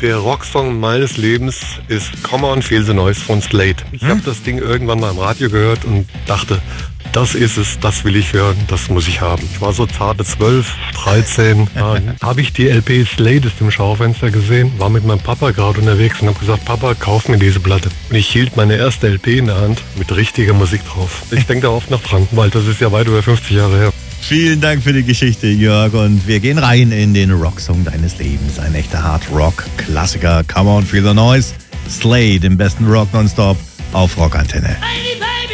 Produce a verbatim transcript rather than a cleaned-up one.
Der Rocksong meines Lebens ist Come On Feel the Noise von Slade. Ich hm? habe das Ding irgendwann mal im Radio gehört und dachte, das ist es, das will ich hören, das muss ich haben. Ich war so zarte zwölf, dreizehn. Dann habe ich die L P Slade im Schaufenster gesehen, war mit meinem Papa gerade unterwegs und habe gesagt, Papa, kauf mir diese Platte. Und ich hielt meine erste L P in der Hand mit richtiger Musik drauf. Ich denke da oft noch dran, weil das ist ja weit über fünfzig Jahre her. Vielen Dank für die Geschichte, Jörg. Und wir gehen rein in den Rocksong deines Lebens. Ein echter Hard-Rock-Klassiker. Come On Feel the Noise. Slade im besten Rock nonstop auf Rockantenne.